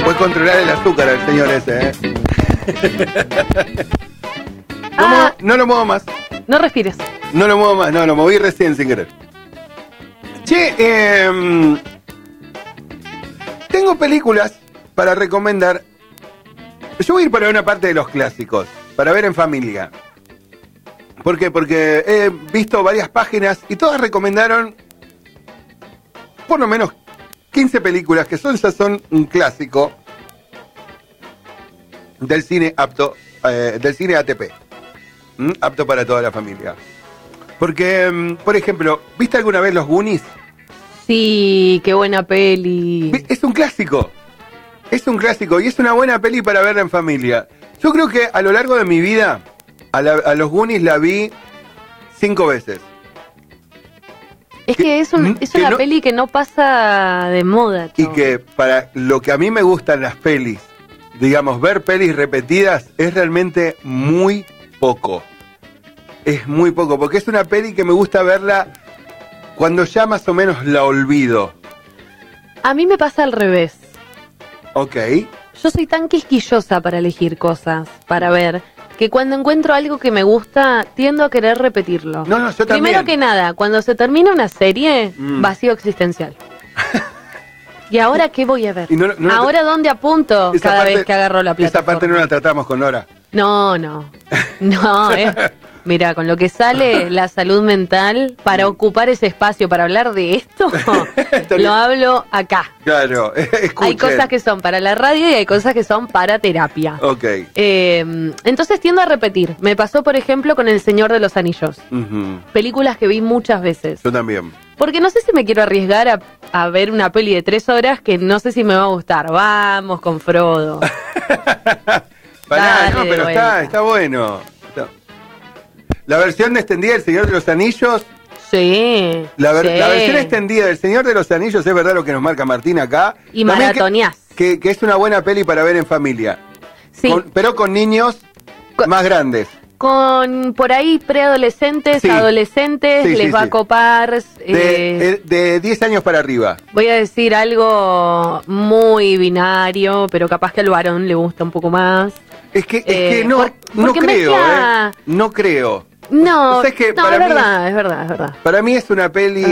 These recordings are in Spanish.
puede controlar el azúcar el señor ese, No lo muevo más. No respires. No lo muevo más, no, lo moví recién sin querer. Che, tengo películas para recomendar. Yo voy a ir para una parte de los clásicos, para ver en familia. ¿Por qué? Porque he visto varias páginas y todas recomendaron por lo menos 15 películas que son un clásico del cine apto, del cine ATP. Apto para toda la familia. Porque, por ejemplo, ¿viste alguna vez Los Goonies? Sí, qué buena peli. Es un clásico. Es un clásico y es una buena peli para verla en familia. Yo creo que a lo largo de mi vida, a Los Goonies la vi 5 veces. Es que es una peli que no pasa de moda. Y que para lo que a mí me gustan las pelis, digamos, ver pelis repetidas es realmente muy poco. Es muy poco, porque es una peli que me gusta verla cuando ya más o menos la olvido. A mí me pasa al revés. Ok. Yo soy tan quisquillosa para elegir cosas, para ver, que cuando encuentro algo que me gusta, tiendo a querer repetirlo. No, yo también. Primero que nada, cuando se termina una serie, vacío existencial. ¿Y ahora qué voy a ver? ¿Ahora dónde apunto cada vez que agarro la plataforma? Esa parte no la tratamos con Nora. No. Mira, con lo que sale la salud mental, para ocupar ese espacio, para hablar de esto, lo hablo acá. Claro, escuchen. Hay cosas que son para la radio y hay cosas que son para terapia. Ok. Entonces tiendo a repetir. Me pasó, por ejemplo, con El Señor de los Anillos. Películas que vi muchas veces. Yo también. Porque no sé si me quiero arriesgar a ver una peli de 3 horas que no sé si me va a gustar. Vamos con Frodo. Pará, no, pero está bueno. La versión extendida del Señor de los Anillos. Sí. La versión extendida del Señor de los Anillos es verdad lo que nos marca Martín acá. Y maratoneás. Que es una buena peli para ver en familia. Sí. Pero con niños más grandes. Con por ahí preadolescentes, adolescentes, les va a copar. De 10 años para arriba. Voy a decir algo muy binario, pero capaz que al varón le gusta un poco más. Es que no creo, no creo. No, es verdad. Para mí es una peli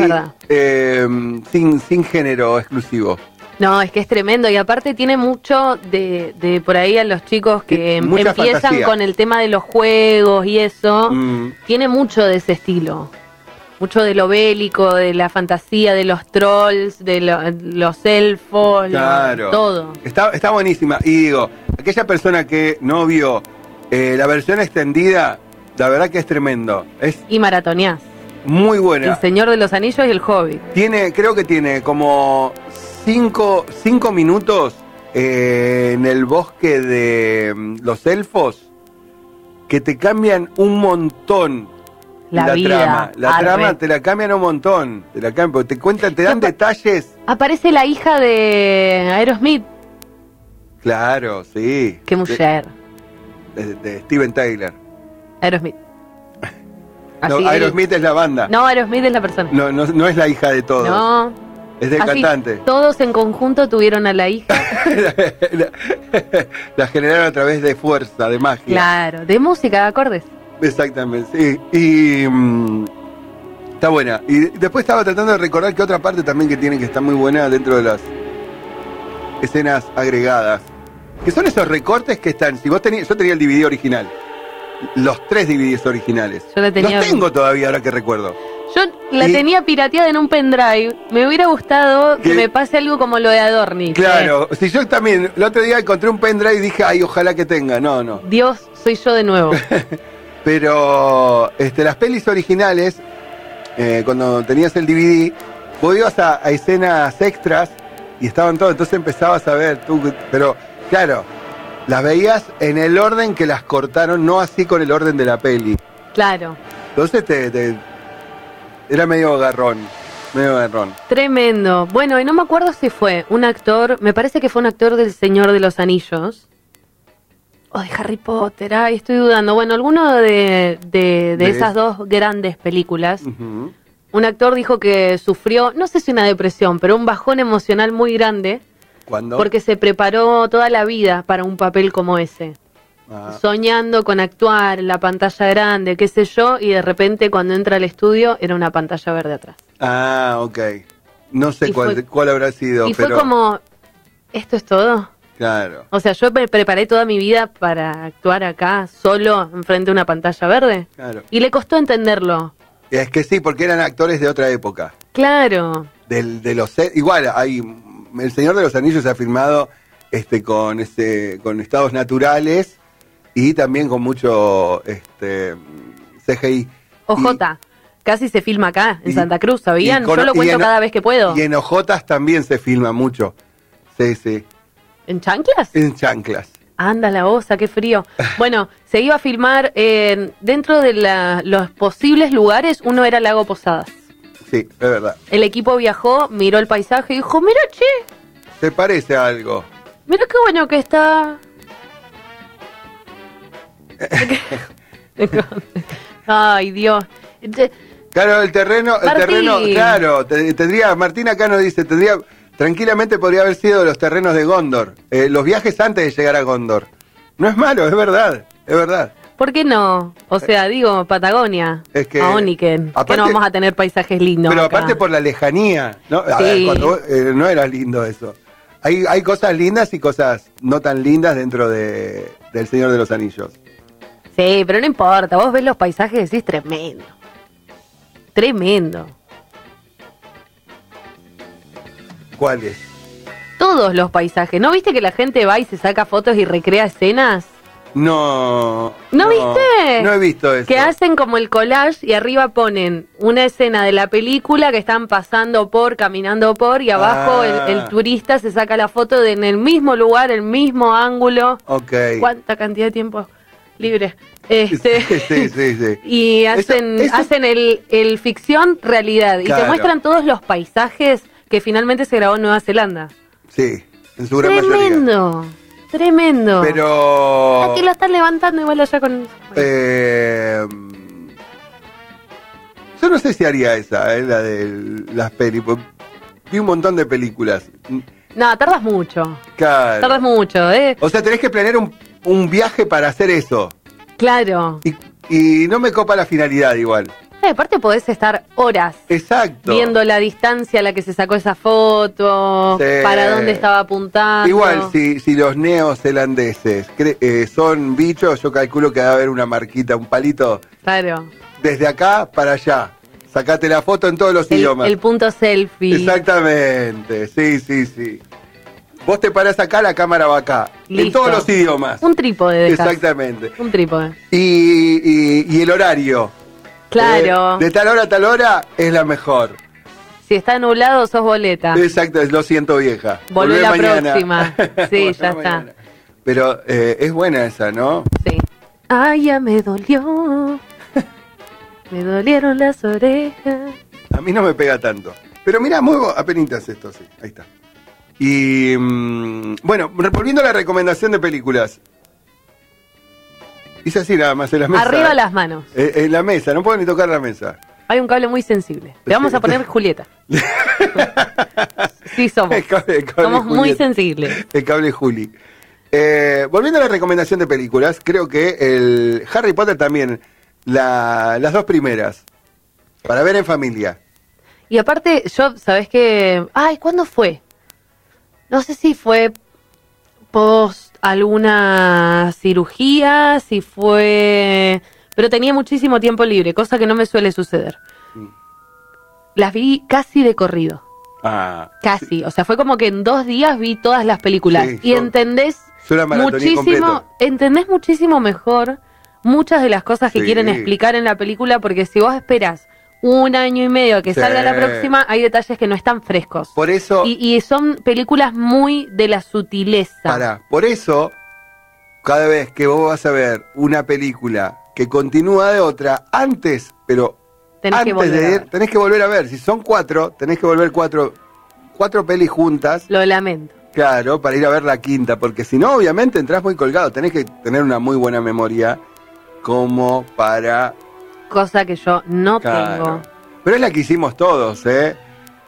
sin género exclusivo. No, es que es tremendo y aparte tiene mucho de por ahí a los chicos que empiezan fantasía con el tema de los juegos y eso, tiene mucho de ese estilo. Mucho de lo bélico, de la fantasía, de los trolls, de los elfos, claro. Todo. Está buenísima. Y digo, aquella persona que no vio la versión extendida, la verdad que es tremendo. Y maratoneás. Muy buena. El Señor de los Anillos y el Hobbit. Creo que tiene como 5 minutos en el bosque de los elfos que te cambian un montón la trama. La trama te la cambian un montón. Te cuentan, te dan detalles. Aparece la hija de Aerosmith. Claro, sí. Qué mujer. De Steven Tyler. Aerosmith. No, Aerosmith es la banda. No, Aerosmith es la persona. No es la hija de todos. No. Es del cantante. Todos en conjunto tuvieron a la hija. la generaron a través de fuerza, de magia. Claro, de música, de acordes. Exactamente, sí. Y está buena. Y después estaba tratando de recordar que otra parte también que tiene que estar muy buena dentro de las escenas agregadas. Que son esos recortes que están. Si vos yo tenía el DVD original. Los 3 DVDs originales. Yo la tenía. Los tengo todavía, ahora que recuerdo. Yo la tenía pirateada en un pendrive. Me hubiera gustado que me pase algo como lo de Adorni. Claro, si yo también, el otro día encontré un pendrive y dije, ay, ojalá que tenga. No. Dios, soy yo de nuevo. Pero las pelis originales, cuando tenías el DVD, vos ibas a escenas extras y estaban todos, entonces empezabas a ver tú, pero claro, las veías en el orden que las cortaron, no así con el orden de la peli. Claro. Entonces era medio garrón. Tremendo. Bueno, y no me acuerdo si fue un actor, me parece que fue un actor del Señor de los Anillos. O de Harry Potter, estoy dudando. Bueno, alguno de esas dos grandes películas. Uh-huh. Un actor dijo que sufrió, no sé si una depresión, pero un bajón emocional muy grande ¿Cuándo? Porque se preparó toda la vida para un papel como ese. Soñando con actuar en la pantalla grande, qué sé yo, y de repente cuando entra al estudio era una pantalla verde atrás. Ah, ok. No sé cuál habrá sido. Y pero... fue como, ¿esto es todo? Claro. O sea, yo me preparé toda mi vida para actuar acá, solo, enfrente de una pantalla verde. Claro. Y le costó entenderlo. Es que sí, porque eran actores de otra época. Claro. De los igual, El Señor de los Anillos se ha filmado con estados naturales y también con mucho CGI. OJ, casi se filma acá, en Santa Cruz, ¿sabían? Yo lo cuento cada vez que puedo. Y en Ojotas también se filma mucho. Sí, sí. ¿En chanclas? En chanclas. Anda la osa, qué frío. Bueno, se iba a filmar dentro de los posibles lugares, uno era Lago Posadas. Sí, es verdad. El equipo viajó, miró el paisaje y dijo, mira, che. ¿Te parece algo? Mira qué bueno que está. Ay, Dios. Claro, el terreno, claro, tendría, Martín acá nos dice, tranquilamente podría haber sido los terrenos de Gondor, los viajes antes de llegar a Gondor. No es malo, es verdad, es verdad. ¿Por qué no? O sea, digo, Patagonia, es que, Aoniken, que no vamos a tener paisajes lindos. Pero acá. aparte por la lejanía, ¿no? A sí. ver, cuando no era lindo eso. Hay cosas lindas y cosas no tan lindas dentro del Señor de los Anillos. Sí, pero no importa, vos ves los paisajes y decís tremendo. Tremendo. ¿Cuáles? Todos los paisajes. ¿No viste que la gente va y se saca fotos y recrea escenas? No. ¿No viste? No he visto eso. Que hacen como el collage y arriba ponen una escena de la película que están pasando por, caminando por, y abajo el turista se saca la foto en el mismo lugar, el mismo ángulo. Ok. ¿Cuánta cantidad de tiempo libre? Sí. Y hacen el ficción realidad. Claro. Y te muestran todos los paisajes que finalmente se grabó en Nueva Zelanda. Sí, en su gran mayoría. Tremendo. Pero... Aquí lo están levantando igual allá con... Yo no sé si haría esa, la de las películas. Vi un montón de películas. No, tardas mucho. Claro. Tardas mucho, O sea, tenés que planear un viaje para hacer eso. Claro. Y no me copa la finalidad igual. Aparte podés estar horas. Exacto. Viendo la distancia a la que se sacó esa foto, sí. Para dónde estaba apuntando. Igual, si los neozelandeses son bichos, yo calculo que debe haber una marquita, un palito. Claro. Desde acá para allá. Sacate la foto en todos los idiomas. El punto selfie. Exactamente, sí. Vos te parás acá, la cámara va acá. Listo. En todos los idiomas. Un trípode de Exactamente. Un trípode. Y el horario. Claro. De tal hora a tal hora es la mejor. Si está nublado, sos boleta. Exacto, lo siento, vieja. Volvé la mañana. próxima. Sí, ya está. Mañana. Pero es buena esa, ¿no? Sí. Ay, ya me dolió. Me dolieron las orejas. A mí no me pega tanto. Pero mira, muevo apenitas esto, sí. Ahí está. Y bueno, volviendo a la recomendación de películas. Hice así nada más en la mesa. Arriba las manos. En la mesa, no puedo ni tocar la mesa. Hay un cable muy sensible. Le vamos a poner Julieta. Sí somos. El cable somos Julieta. muy sensibles. El cable Juli. Volviendo a la recomendación de películas, creo que el Harry Potter también, las dos primeras, para ver en familia. Y aparte, yo, ¿sabés qué? Ay, ¿cuándo fue? No sé si fue post alguna cirugía, si fue... Pero tenía muchísimo tiempo libre, cosa que no me suele suceder. Las vi casi de corrido. Casi. Sí. O sea, fue como que en 2 días vi todas las películas. Sí, y entendés muchísimo mejor muchas de las cosas que quieren explicar en la película, porque si vos esperás 1 año y medio a que salga la próxima, hay detalles que no están frescos. Por eso... Y son películas muy de la sutileza. Por eso, cada vez que vos vas a ver una película que continúa de otra, antes tenés que volver a ver. Si son 4, tenés que volver 4 pelis juntas. Lo lamento. Claro, para ir a ver la quinta, porque si no, obviamente entrás muy colgado. Tenés que tener una muy buena memoria como para... Cosa que yo no tengo. Pero es la que hicimos todos, ¿eh?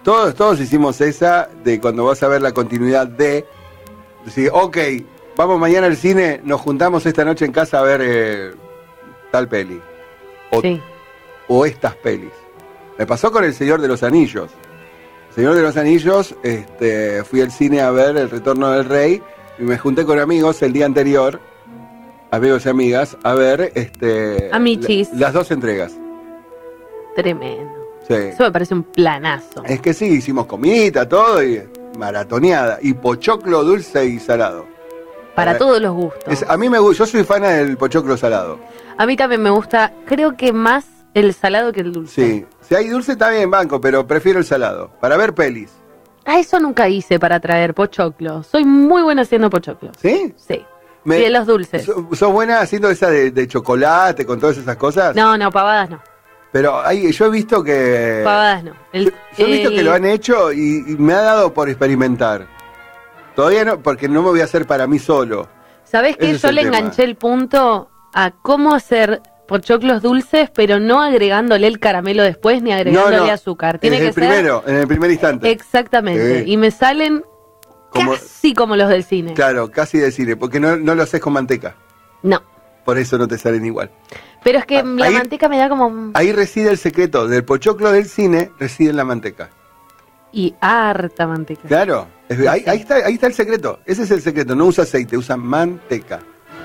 Todos hicimos esa de cuando vas a ver la continuidad de decir, ok, vamos mañana al cine, nos juntamos esta noche en casa a ver tal peli. Sí. O estas pelis. Me pasó con El Señor de los Anillos. El Señor de los Anillos, fui al cine a ver El Retorno del Rey y me junté con amigos el día anterior, amigos y amigas, a ver Amichis. las dos entregas. Tremendo. Sí. Eso me parece un planazo. Es que sí, hicimos comidita, todo, y maratoneada. Y pochoclo dulce y salado. Para todos los gustos. A mí me gusta, yo soy fan del pochoclo salado. A mí también me gusta, creo que más el salado que el dulce. Sí, si hay dulce está bien, banco, pero prefiero el salado. Para ver pelis. Ah, eso nunca hice para traer pochoclo. Soy muy buena haciendo pochoclo. ¿Sí? Sí. Y de los dulces. ¿Sos buena haciendo esa de chocolate, con todas esas cosas? No, pavadas no. Pero yo he visto que... Pavadas no. Yo he visto que lo han hecho y me ha dado por experimentar. Todavía no, porque no me voy a hacer para mí solo. ¿Sabés qué? Yo le enganché el punto a cómo hacer pochoclos dulces, pero no agregándole el caramelo después ni agregándole azúcar. Tiene que ser en el primer instante. Exactamente. Y me salen casi como los del cine. Claro, casi del cine, porque no lo haces con manteca. No. Por eso no te salen igual. Pero es que la manteca me da como... Ahí reside el secreto. Del pochoclo del cine reside en la manteca. Y harta manteca. Claro. Ahí está el secreto. Ese es el secreto. No usa aceite, usa manteca.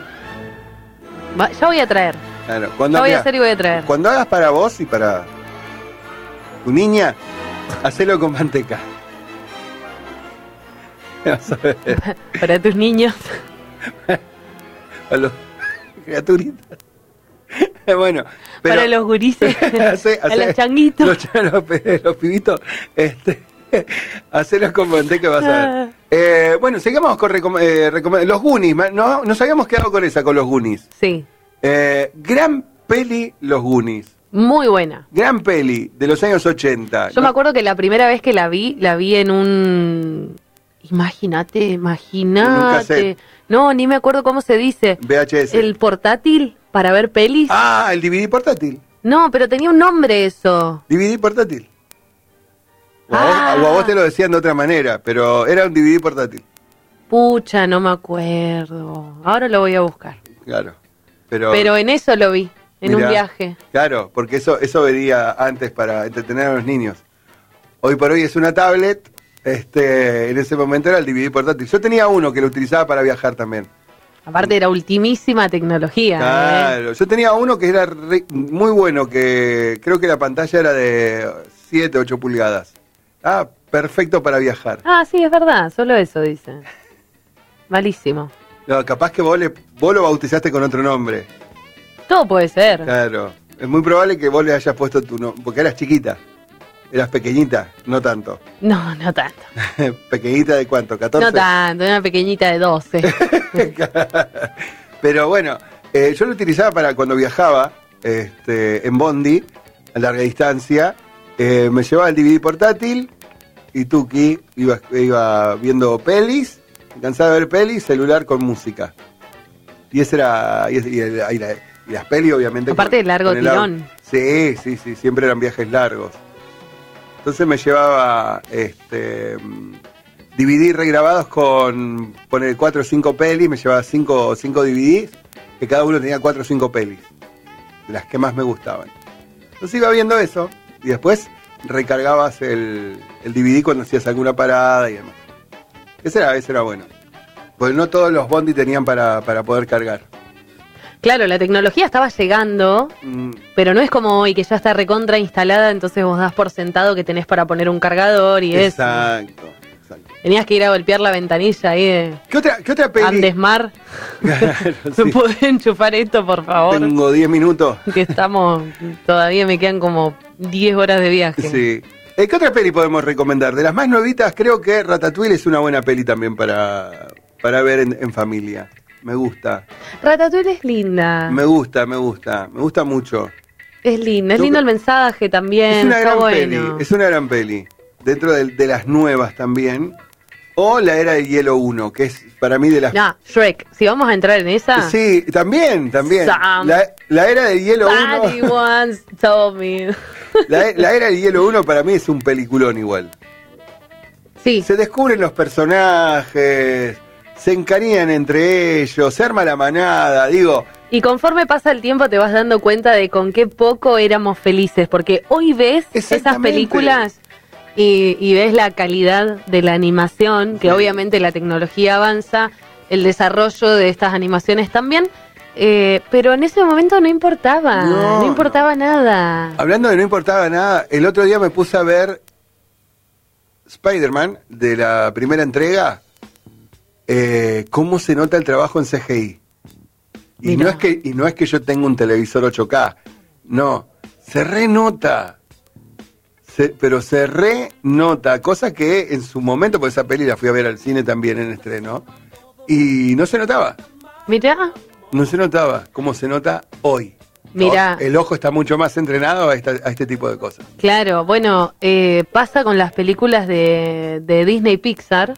Ya voy a traer. Claro. Ya voy a hacer y voy a traer. Cuando hagas para vos y para tu niña, hacelo con manteca. Para tus niños. A los criaturitas. Bueno, pero para los gurises, a los changuitos, los pibitos, hacerlos con manteca vas a ver. Bueno, sigamos con los Goonies. Nos habíamos quedado con esa, con los Goonies. Sí. Gran peli, los Goonies. Muy buena. Gran peli de los años 80. Yo me acuerdo que la primera vez que la vi en un... Imagínate. No, ni me acuerdo cómo se dice. VHS. El portátil para ver pelis. Ah, el DVD portátil. No, pero tenía un nombre eso. DVD portátil. O a vos te lo decían de otra manera, pero era un DVD portátil. Pucha, no me acuerdo. Ahora lo voy a buscar. Claro. Pero en eso lo vi, en un viaje. Claro, porque eso vería antes para entretener a los niños. Hoy por hoy es una tablet. En ese momento era el DVD portátil. Yo tenía uno que lo utilizaba para viajar también. Aparte era ultimísima tecnología. Claro, yo tenía uno que era muy bueno, que creo que la pantalla era de 7, 8 pulgadas. Perfecto para viajar. Sí, es verdad, solo eso dice. Malísimo. No, capaz que vos lo bautizaste con otro nombre. Todo puede ser. Claro, es muy probable que vos le hayas puesto tu nombre, porque eras chiquita. Eras pequeñita, no tanto. No tanto. ¿Pequeñita de cuánto? ¿14? No tanto, una pequeñita de 12. Pero bueno, yo lo utilizaba para cuando viajaba en bondi, a larga distancia. Me llevaba el DVD portátil y Tuki iba viendo pelis, cansaba de ver pelis, celular con música. Y ese era... Y las pelis, obviamente... Aparte del largo tirón. Sí, siempre eran viajes largos. Entonces me llevaba DVD regrabados con poner 4 o 5 pelis, me llevaba 5 DVDs, que cada uno tenía 4 o 5 pelis, de las que más me gustaban. Entonces iba viendo eso, y después recargabas el DVD cuando hacías alguna parada y demás. Ese era bueno, porque no todos los bondi tenían para poder cargar. Claro, la tecnología estaba llegando, pero no es como hoy que ya está recontra instalada, entonces vos das por sentado que tenés para poner un cargador y eso. Exacto. Tenías que ir a golpear la ventanilla ahí de... ¿Qué otra peli? Andesmar. Claro, sí. ¿Me podés enchufar esto, por favor? Tengo 10 minutos. Que todavía me quedan como 10 horas de viaje. Sí. ¿Qué otra peli podemos recomendar? De las más nuevitas, creo que Ratatouille es una buena peli también para ver en familia. Me gusta. Ratatouille es linda. Me gusta mucho. Es linda, es lindo el mensaje también. Es una gran bueno. peli, es una gran peli. Dentro de las nuevas también. O La Era del Hielo 1, que es para mí de las... Shrek, si vamos a entrar en esa... Sí, también. La Era del Hielo 1... once told me. La Era del Hielo 1 para mí es un peliculón igual. Sí. Se descubren los personajes, se encariñan entre ellos, se arma la manada, digo. Y conforme pasa el tiempo te vas dando cuenta de con qué poco éramos felices, porque hoy ves esas películas y ves la calidad de la animación, que obviamente la tecnología avanza, el desarrollo de estas animaciones también, pero en ese momento no importaba, no importaba nada. Hablando de no importaba nada, el otro día me puse a ver Spider-Man de la primera entrega, cómo se nota el trabajo en CGI. Y no es que yo tenga un televisor 8K, no, se renota. Pero se renota, cosa que en su momento, porque esa peli la fui a ver al cine también en estreno, y no se notaba. Mirá. No se notaba, como se nota hoy. Mirá. El ojo está mucho más entrenado a este tipo de cosas. Claro, bueno, pasa con las películas de Disney Pixar,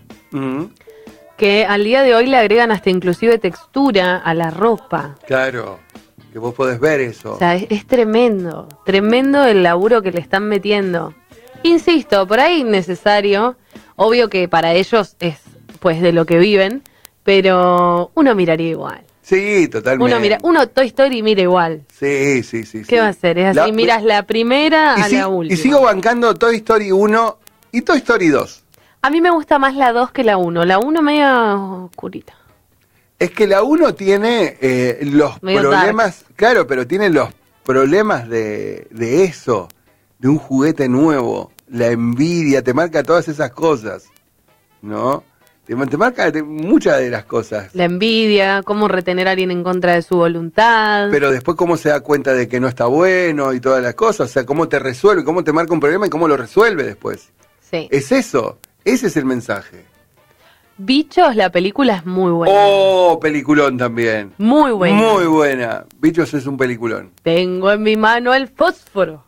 que al día de hoy le agregan hasta inclusive textura a la ropa. Claro, que vos podés ver eso. O sea, es tremendo, tremendo el laburo que le están metiendo. Insisto, por ahí innecesario, obvio que para ellos es pues de lo que viven, pero uno miraría igual. Sí, totalmente. Uno Toy Story mira igual. Sí. ¿Qué va a hacer? Es así, miras la primera a la última. Y sigo bancando Toy Story 1 y Toy Story 2. A mí me gusta más la 2 que la 1. La 1 medio oscurita. Es que la 1 tiene los medio problemas, dark. claro, pero tiene los problemas de eso, de un juguete nuevo, la envidia, te marca todas esas cosas, ¿no? Te marca muchas de las cosas. La envidia, cómo retener a alguien en contra de su voluntad. Pero después cómo se da cuenta de que no está bueno y todas las cosas, o sea, cómo te resuelve, cómo te marca un problema y cómo lo resuelve después. Sí. Es eso, ese es el mensaje. Bichos, la película es muy buena. Oh, peliculón también. Muy buena. Muy buena. Bichos es un peliculón. Tengo en mi mano el fósforo.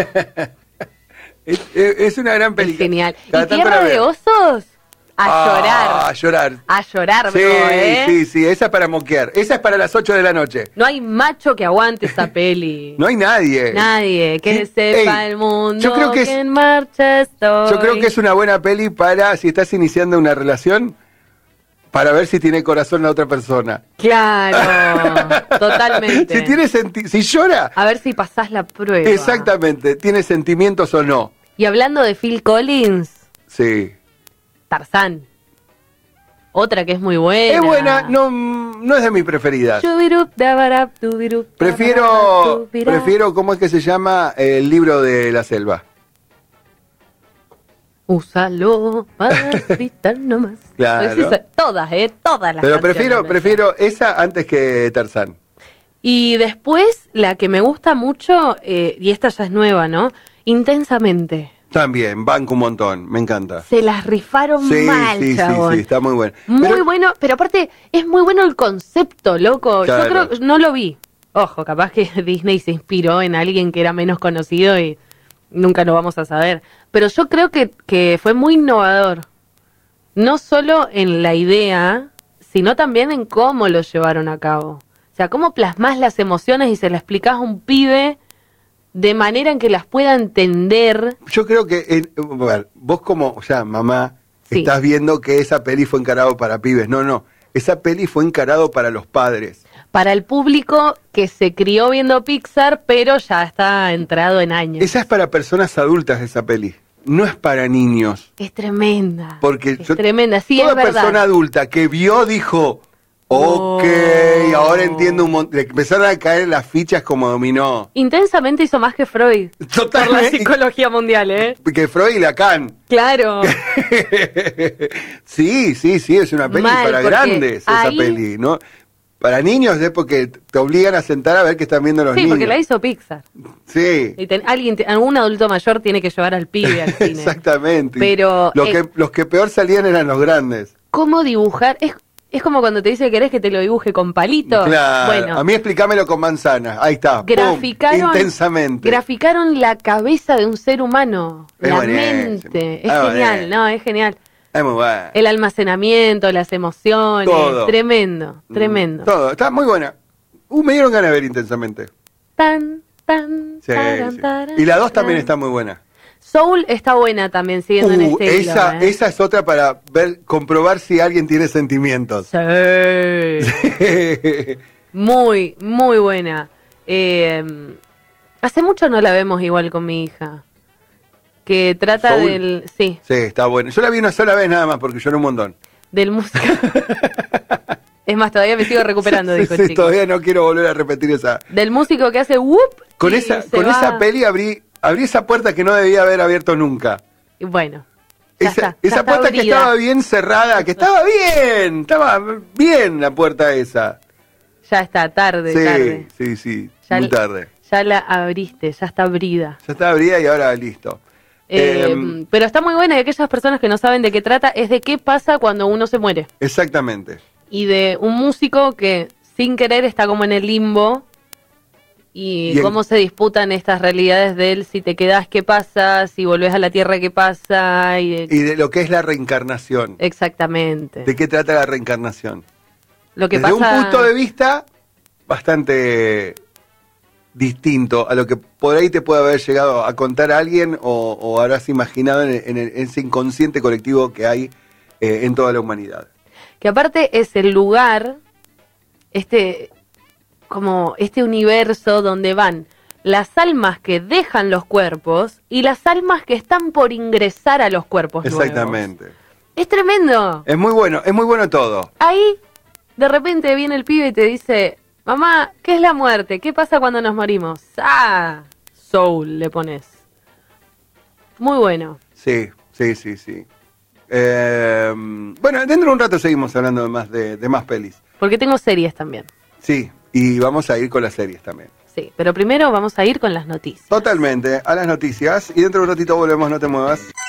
es una gran película. Es genial. Cada ¿Y tanto Tierra la de veo. Osos? A llorar. A llorar. A llorar, Sí, bro, sí, esa es para moquear. Esa es para las 8 de la noche. No hay macho que aguante esa peli. No hay nadie. Nadie. Que sepa el mundo yo creo que en marcha estoy. Yo creo que es una buena peli para, si estás iniciando una relación, para ver si tiene corazón la otra persona. Claro, totalmente. Si tiene si llora. A ver si pasás la prueba. Exactamente, tiene sentimientos o no. Y hablando de Phil Collins, Sí. Tarzán. Otra que es muy buena. Es buena, no es de mis preferidas. Prefiero, ¿cómo es que se llama? El libro de la selva. Úsalo para gritar nomás. Claro. Pues todas las Pero canciones. prefiero esa antes que Tarzán. Y después, la que me gusta mucho, y esta ya es nueva, ¿no? Intensamente. También, banco un montón, me encanta. Se las rifaron mal, chabón. Sí, está muy bueno. Muy bueno, pero aparte, es muy bueno el concepto, loco. Claro. Yo creo, no lo vi. Ojo, capaz que Disney se inspiró en alguien que era menos conocido y nunca lo vamos a saber. Pero yo creo que fue muy innovador. No solo en la idea, sino también en cómo lo llevaron a cabo. O sea, cómo plasmás las emociones y se las explicás a un pibe de manera en que las pueda entender. Yo creo que, bueno, vos como ya mamá, Sí. estás viendo que esa peli fue encarado para pibes. No, esa peli fue encarado para los padres. Para el público que se crió viendo Pixar, pero ya está entrado en años. Esa es para personas adultas, esa peli. No es para niños. Es tremenda. Porque es tremenda, sí, toda es verdad. persona adulta que vio dijo, ok, ahora entiendo un montón. Le empezaron a caer las fichas como dominó. Intensamente hizo más que Freud. Por la Totalmente. psicología mundial, ¿eh? Que Freud y Lacan. Claro. Sí, es una peli Mal, para porque grandes, esa ahí- peli, ¿no? Para niños es porque te obligan a sentar a ver qué están viendo los Sí, niños. porque la hizo Pixar. Sí, Y algún adulto mayor tiene que llevar al pibe al cine. exactamente. Pero, Los que peor salían eran los grandes. ¿Cómo dibujar? Es como cuando te dice que querés que te lo dibuje con palitos. Claro, Bueno, a mí explícamelo con manzanas. Ahí está, ¡pum! Intensamente. Graficaron la cabeza de un ser humano, Es la buenísimo. mente. Es Es genial, buenísimo. ¿no? Es genial. Es muy bueno. El almacenamiento, las emociones, Todo. tremendo, tremendo. Todo, está muy buena. Me dieron ganas de ver Intensamente. Tan, tan, Sí, taran, sí. taran, Y la 2 también taran. está muy buena. Soul está buena también, siguiendo en este hilo, esa es otra para comprobar si alguien tiene sentimientos. Sí. Muy, muy buena. Hace mucho no la vemos igual con mi hija. Que trata Soul. del... Sí. Sí, está bueno. Yo la vi una sola vez nada más porque lloré un montón. Del músico. Es más, todavía me sigo recuperando, dijo el Sí, chico. todavía no quiero volver a repetir esa. Del músico que hace whoop. Con y esa se va. esa peli abrí esa puerta que no debía haber abierto nunca. Y bueno. Ya Esa está puerta abrida. que estaba bien cerrada, que estaba bien la puerta esa. Ya está, tarde, Sí, tarde. sí, Ya muy tarde. Ya la abriste, ya está abrida. Ya está abrida y ahora listo. Pero está muy buena, y aquellas personas que no saben de qué trata, es de qué pasa cuando uno se muere. Exactamente. Y de un músico que sin querer está como en el limbo. Y cómo se disputan estas realidades de él, si te quedás, ¿qué pasa? Si volvés a la tierra, ¿qué pasa? Y de lo que es la reencarnación. Exactamente. ¿De qué trata la reencarnación? Lo que Desde pasa... un punto de vista bastante distinto a lo que por ahí te puede haber llegado a contar alguien o habrás imaginado en ese inconsciente colectivo que hay en toda la humanidad. Que aparte es el lugar, como este universo donde van las almas que dejan los cuerpos y las almas que están por ingresar a los cuerpos Exactamente. nuevos. Es tremendo. Es muy bueno todo. Ahí, de repente viene el pibe y te dice, mamá, ¿qué es la muerte? ¿Qué pasa cuando nos morimos? Ah, Soul le pones. Muy bueno. Sí. Bueno, dentro de un rato seguimos hablando de más pelis. Porque tengo series también. Sí, y vamos a ir con las series también. Sí, pero primero vamos a ir con las noticias. Totalmente, a las noticias. Y dentro de un ratito volvemos, no te muevas.